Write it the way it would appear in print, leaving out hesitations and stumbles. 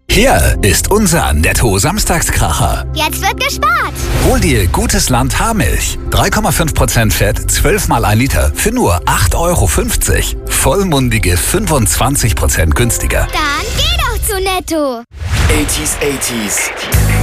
Hier ist unser Netto-Samstagskracher. Jetzt wird gespart. Hol dir Gutes Land Haarmilch. 3,5% Fett, 12 mal 1 Liter für nur 8,50 €. Vollmundige 25% günstiger. Dann geh doch zu Netto. 80s.